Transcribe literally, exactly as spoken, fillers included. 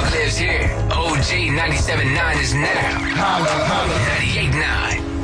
lives here. O G ninety-seven point nine is now. Holla, holla. ninety-eight point nine.